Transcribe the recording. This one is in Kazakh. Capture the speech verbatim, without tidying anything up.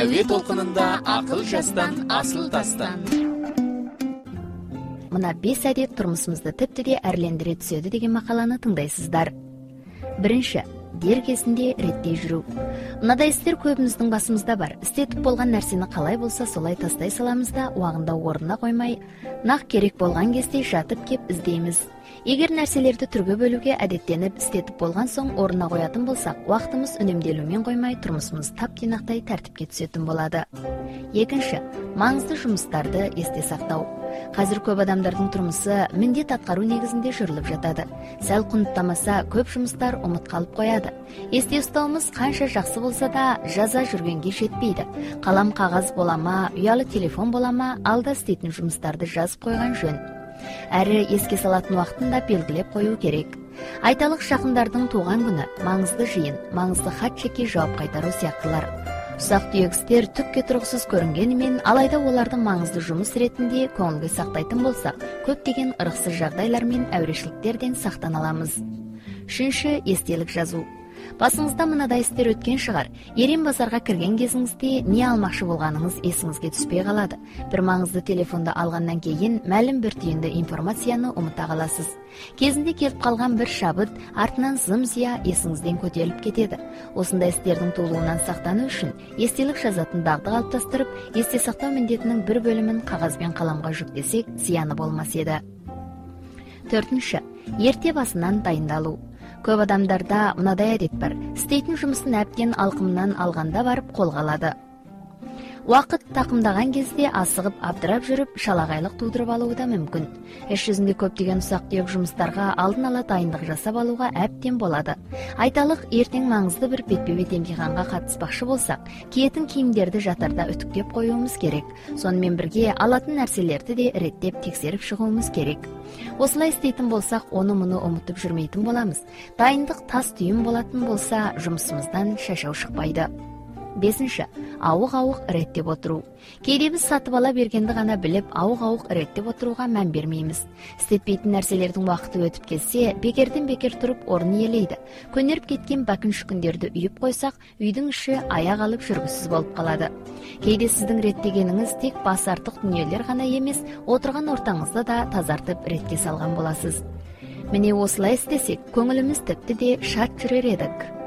әуе толқынында ақыл жастан, асыл тастан. Мына бес әдет тұрмысымызды тіпті де әрлендіре түседі деген мақаланы тыңдайсыздар. Бірінші, дер кезінде ретте жүру. Мынадай істер көбіміздің басымызда бар. Істетіп болған нәрсені қалай болса солай тастай саламыз да, уағында орнына қоймай, нақ керек болған кезде жатып кеп іздейміз. Егер нәрселерді түрге бөлуге әдеттеніп, істетіп болған соң орнына қоятын болсақ, уақытымыз үнемделумен қоймай, тұрмысымыз тап-тұйнақтай тәртіпке түсетін болады. Екінші, маңызды жұмыстарды есте сақтау. Қазір көп адамдардың тұрмысы міндет атқару негізінде жүріліп жатады. Сәл құнттамаса, көп жұмыстар ұмыт қалып қояды. Есте ұстауымыз қанша жақсы болса да, жаза жүргенге жетпейді. Қалам қағаз болама, ұялы телефон болама, алда істейтін жұмыстарды жазып қойған жөн. Әрі еске салатын уақытын да белгілеп қою керек. Айталық жақындардың туған күні, маңызды жиын, маңызды хат жеке жауап қайтару сияқтылар. Ұсақ түйек істер түкке тұрғысыз көрінгенімен, алайда олардың маңызды жұмыс ретінде көңілге сақтайтын болса, көптеген ырықсыз жағдайлар мен әурешіліктерден сақтан аламыз. Үшінші, естелік жазу. Басыңызда мынадай істер өткен шығар. Ерен базарға кірген кезіңізде не алмақшы болғаныңыз есіңізге түспей қалады. Бір маңызды телефонды алғаннан кейін мәлім бір түйінді информацияны ұмыта қаласыз. Кезінде келіп қалған бір шабыт артынан зым-зия есіңізден көтеріліп кетеді. Осындай істердің толуынан сақтану үшін естелік жазатын дағды қалыптастырып, есте сақтау міндетінің бір бөлімін қағаз бен қаламға жүктесек, зияны болмас еді. Төртінші, ерте басынан дайындалу. Көп адамдарда мынадай әдет бар. Істейтін жұмысын әбден алқымынан алғанда барып қолға алады. Уақыт тақымдаған кезде асығып абдырап жүріп, шалағайлық тудырып алуы да мүмкін. Іс жүзінде көптеген ұсақ-түйек жұмыстарға алдын ала дайындық жасап алуға әбден болады. Айталық, ертең маңызды бір бетпе-бет емтиханға қатыспақшы болсақ, киетін киімдерді жатарда үтіктеп қоюымыз керек. Сонымен бірге алатын нәрселерді де реттеп тексеріп шығуымыз керек. Осылай істейтін болсақ, оны-мұны ұмытып жүрмейтін боламыз. Дайындық тас түйін болатын болса, жұмысымыздан шашау шықпайды. Бесінші, ауық-ауық реттеп отыру. Кейде біз сатып ала бергенді ғана біліп, ауық-ауық реттеп отыруға мән бермейміз. Істетпейтін нәрселердің уақыты өтіп кетсе, бекерден бекер тұрып орын иелейді. Көнеріп кеткен бәкінш күндерді үйіп қойсақ, үйдің іші аяқ алып жүргісіз болып қалады. Кейде сіздің реттегеніңіз тек бас артық дүниелер ғана емес, отырған ортаңызды да тазартып ретке салған боласыз. Міне осылай істесек, көңіліміз тіпті де шат жүрер едік.